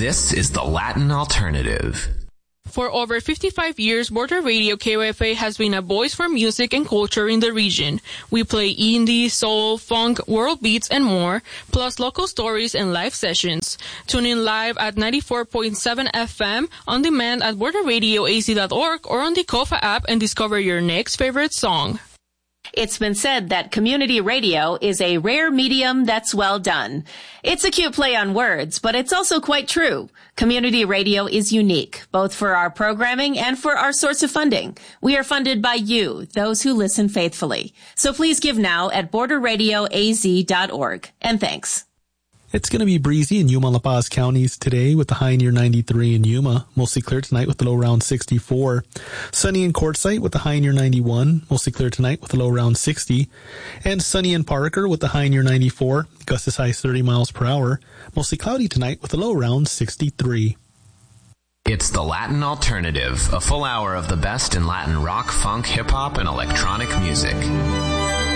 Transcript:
This is the Latin Alternative. For over 55 years, Border Radio KYFA has been a voice for music and culture in the region. We play indie, soul, funk, world beats, and more, plus local stories and live sessions. Tune in live at 94.7 FM, on demand at borderradioaz.org or on the Kofa app and discover your next favorite song. It's been said that community radio is a rare medium that's well done. It's a cute play on words, but it's also quite true. Community radio is unique, both for our programming and for our source of funding. We are funded by you, those who listen faithfully. So please give now at borderradioaz.org. And thanks. It's going to be breezy in Yuma and La Paz counties today with the high near 93 in Yuma. Mostly clear tonight with the low around 64. Sunny in Quartzsite with the high near 91. Mostly clear tonight with the low around 60. And sunny in Parker with the high near 94. Gusts as high as 30 miles per hour. Mostly cloudy tonight with the low around 63. It's the Latin Alternative, a full hour of the best in Latin rock, funk, hip-hop, and electronic music.